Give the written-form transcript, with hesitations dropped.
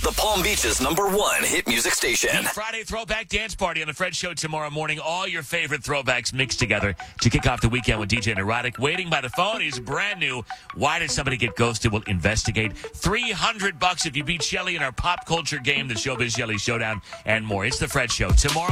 the Palm Beach's #1 hit music station. Friday Throwback Dance Party on the Fred Show tomorrow morning. All your favorite throwbacks mixed together to kick off the weekend with DJ Neurotic. Waiting by the phone. He's brand new. Why did somebody get ghosted? We'll investigate. $300 if you beat Shelly in our pop culture game, the Showbiz Shelly Showdown, and more. It's the Fred Show tomorrow.